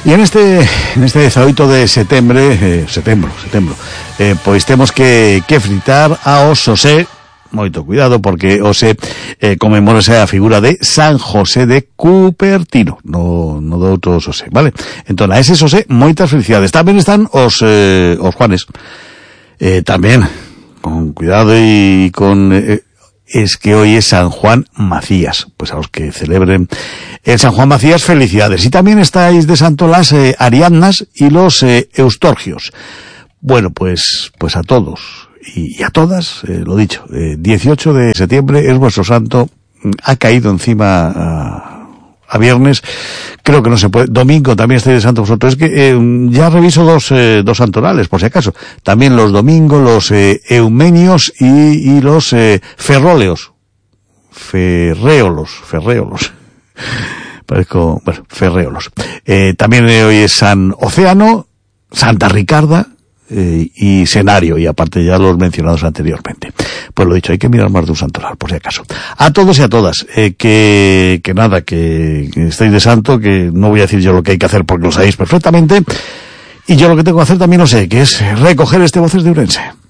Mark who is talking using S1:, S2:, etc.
S1: Y en este 18 de setembro, pois temos que fritar a os Xosé. Moito cuidado, porque hoxe conmemórase a figura de San José de Cupertino, no do outro Xosé, vale? Entón, a ese Xosé, moitas felicidades. Tamén están os Juanes. Tamén, con cuidado y con... es que hoy es San Juan Macías, pues a los que celebren el San Juan Macías, felicidades. Y también estáis de santo las Ariadnas y los Eustorgios. Bueno, pues a todos y a todas, lo dicho, 18 de septiembre es vuestro santo, ha caído encima a viernes, creo que no se puede. Domingo también estáis de santo vosotros. Es que ya reviso dos santorales, por si acaso. También los domingos, los eumenios y los ferréolos. Parezco, bueno, ferréolos. También hoy es San Océano, Santa Ricarda, y Senario, y aparte ya los mencionados anteriormente. Pues lo dicho, hay que mirar más de un santoral, por si acaso. A todos y a todas, que estéis de santo, que no voy a decir yo lo que hay que hacer porque lo sabéis perfectamente, y yo lo que tengo que hacer también lo sé, que es recoger este Voces de Ourense.